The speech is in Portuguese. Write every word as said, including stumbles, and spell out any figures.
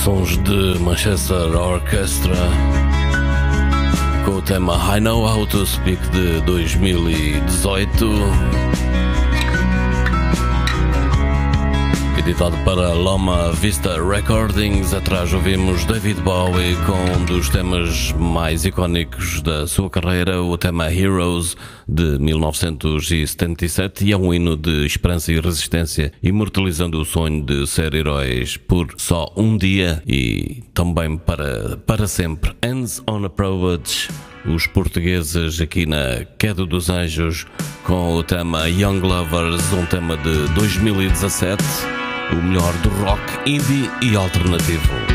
sons de Manchester Orchestra com o tema I Know How to Speak de dois mil e dezoito, editado para Loma Vista Recordings. Atrás ouvimos David Bowie com um dos temas mais icónicos da sua carreira, o tema Heroes de mil novecentos e setenta e sete, e é um hino de esperança e resistência, imortalizando o sonho de ser heróis por só um dia e também para, para sempre. Hands on Approach, os portugueses aqui na Queda dos Anjos com o tema Young Lovers, um tema de dois mil e dezassete, o melhor do rock, indie e alternativo.